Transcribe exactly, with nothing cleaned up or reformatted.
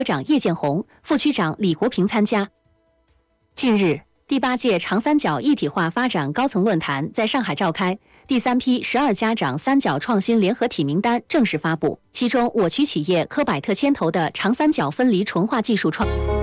长叶建红、副区长李国平参加。近日，第八届长三角一体化发展高层论坛在上海召开，第三批十二家长三角创新联合体名单正式发布，其中我区企业科百特牵头的长三角分离纯化技术创。